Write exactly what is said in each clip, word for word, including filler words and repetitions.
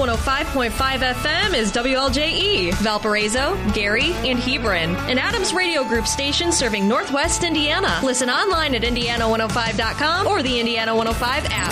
one oh five point five F M is W L J E, Valparaiso, Gary, and Hebron, an Adams Radio Group station serving Northwest Indiana. Listen online at indiana one oh five dot com or the Indiana one oh five app.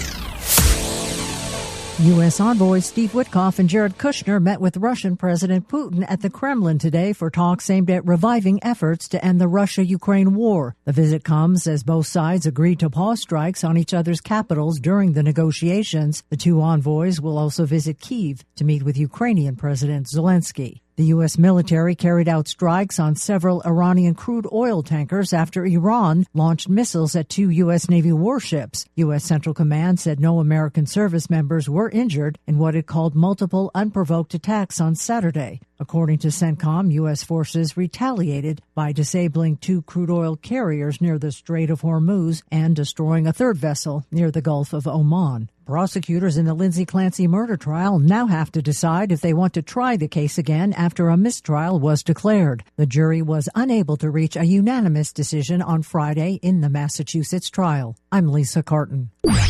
U S envoys Steve Witkoff and Jared Kushner met with Russian President Putin at the Kremlin today for talks aimed at reviving efforts to end the Russia-Ukraine war. The visit comes as both sides agreed to pause strikes on each other's capitals during the negotiations. The two envoys will also visit Kyiv to meet with Ukrainian President Zelensky. The U S military carried out strikes on several Iranian crude oil tankers after Iran launched missiles at two U S Navy warships. U S Central Command said no American service members were injured in what it called multiple unprovoked attacks on Saturday. According to CENTCOM, U S forces retaliated by disabling two crude oil carriers near the Strait of Hormuz and destroying a third vessel near the Gulf of Oman. Prosecutors in the Lindsay Clancy murder trial now have to decide if they want to try the case again after a mistrial was declared. The jury was unable to reach a unanimous decision on Friday in the Massachusetts trial. I'm Lisa Carton.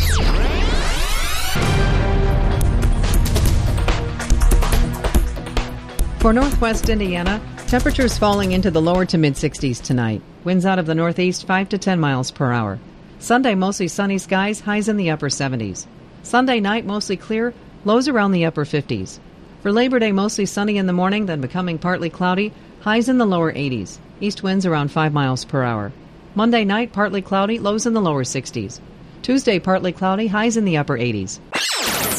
For Northwest Indiana, temperatures falling into the lower to mid-sixties tonight. Winds out of the northeast five to ten miles per hour. Sunday, mostly sunny skies, highs in the upper seventies. Sunday night, mostly clear, lows around the upper fifties. For Labor Day, mostly sunny in the morning, then becoming partly cloudy, highs in the lower eighties. East winds around five miles per hour. Monday night, partly cloudy, lows in the lower sixties. Tuesday, partly cloudy, highs in the upper eighties.